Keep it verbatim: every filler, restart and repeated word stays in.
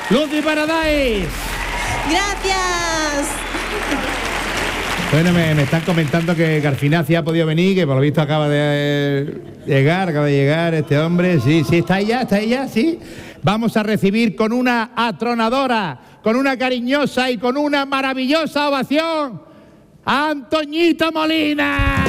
Lucy Paradise. Gracias. Bueno, me, me están comentando que Garfinazzi ha podido venir, que por lo visto acaba de llegar, acaba de llegar este hombre. Sí, sí, está ella, está ella, sí. Vamos a recibir con una atronadora, con una cariñosa y con una maravillosa ovación a Antoñita Molina.